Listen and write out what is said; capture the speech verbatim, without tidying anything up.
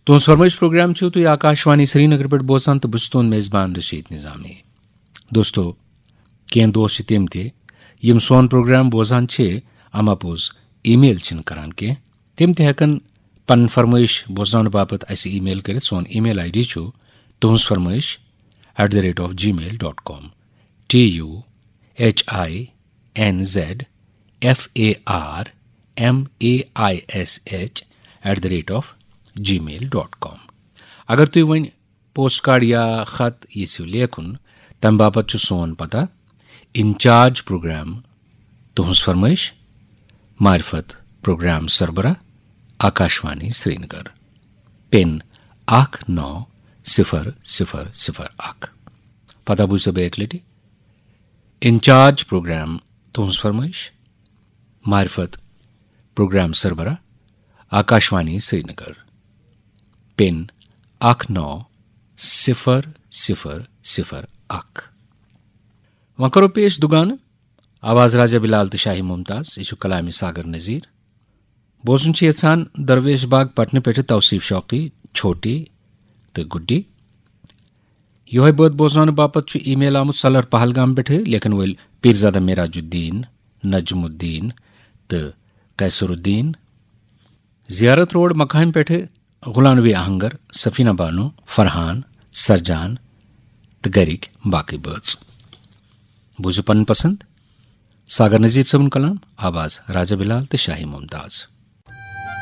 تہنٛز فرمٲیش programme چھُ تُہۍ آکاشوانی سرینگر پٮ۪ٹھ بوزان تہٕ بہٕ چھُس تُہُنٛد میزبان رشیٖد نظامی. دوستو کینٛہہ دوست چھِ تِم تہِ یِم سون پروگرام بوزان چھِ اما پوٚز ای میل چھِنہٕ کران کینٛہہ. تِم تہِ ہٮ۪کن پنٕنۍ فرمٲیش بوزناونہٕ باپتھ اَسہِ ای میل کٔرِتھ. سون ای میل آی ڈی چھُ تُہنٛز فرمٲیش at the rate of G mile dot com. T you H I N Z F A are M a I S H at the rate of G mile dot com. اگر تُہۍ وۄنۍ post card یا خط یژھِو لیکھُن تَمہِ باپتھ چھُ سون پتہ incharge programme تُہنٛز فرمٲیش معرفت پروگرام سربراہ آکاشوانی سرینگر پن اکھ نو صفر صفر صفر اکھ. پتہ بوٗزتو بیٚیہِ اکہِ لٹہِ انچارج پروگرام تُہنٛز فرمٲیش معرفت پروگرام سربراہ آکاشوانی سرینگر پن اکھ نو صفر صفر صفر اکھ. وۄنۍ کرو پیش دُگانہٕ آواز راجا بلال تہٕ شاہی ممتاز. یہِ چھُ کلامِ ساگر نذیٖر. بوزُن چھِ یژھان درویش باغ پٹنہٕ پٮ۪ٹھٕ توصیف شوقی چھوٹی تہٕ گُڈی. یِہوے بٲتھ بوزناونہٕ باپتھ چھُ ای میل آمُت سلر پہلگام پٮ۪ٹھٕ لیکھن وٲلۍ پیرزادہ میراج الدین نجم الدین تہٕ قیصر الدین. زیارت روڈ مکامہِ پٮ۪ٹھٕ غلام نبی اہنگر سفینہ بانو فرحان سرجان تہٕ گرِکۍ باقٕے بٲژ. بوٗزِو پنٕنۍ پسند. ساگر نذیٖر صٲبُن کلام آواز راجا بلال تہٕ شاہی ممتاز.